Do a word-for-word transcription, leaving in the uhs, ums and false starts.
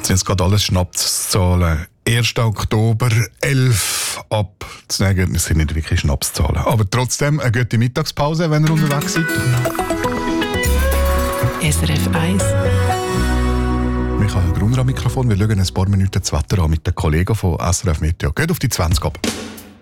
sind jetzt gerade alles Schnapszahlen. erster Oktober, elf ab. Das Ergebnis sind nicht wirklich Schnapszahlen. Aber trotzdem eine gute Mittagspause, wenn ihr unterwegs seid. S R F eins. Michael Brunner am Mikrofon. Wir schauen ein paar Minuten das Wetter an mit den Kollegen von S R F Meteo. Geht auf die zwanzig ab.